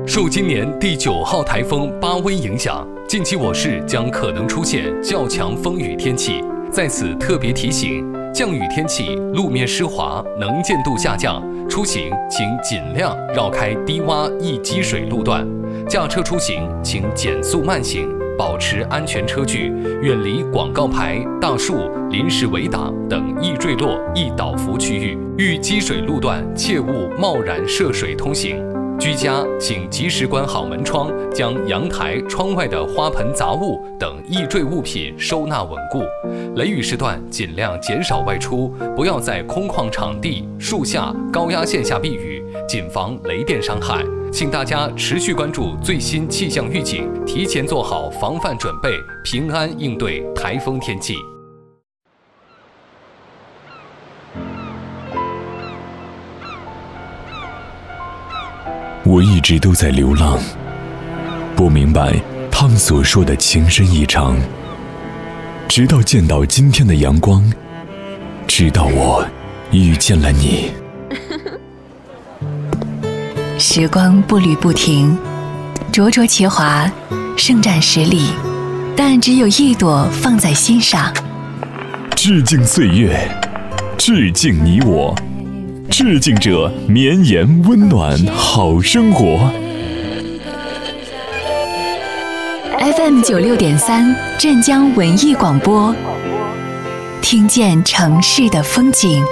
受今年第9号台风巴威影响，近期我市将可能出现较强风雨天气。在此特别提醒，降雨天气路面湿滑，能见度下降，出行请尽量绕开低洼易积水路段。驾车出行请减速慢行，保持安全车距，远离广告牌、大树、临时围挡等易坠落、易倒伏区域。遇积水路段，切勿贸然涉水通行。居家请及时关好门窗，将阳台、窗外的花盆、杂物等易坠物品收纳稳固。雷雨时段尽量减少外出，不要在空旷场地、树下、高压线下避雨，谨防雷电伤害。请大家持续关注最新气象预警，提前做好防范准备，平安应对台风天气。 我一直都在流浪，不明白他们所说的情深意长，直到见到今天的阳光，直到我遇见了你。 时光步履不停，灼灼其华，盛展10里，但只有一朵放在心上。 致敬岁月，致敬你我，致敬这绵延温暖好生活。 FM 96.3镇江文艺广播，听见城市的风景。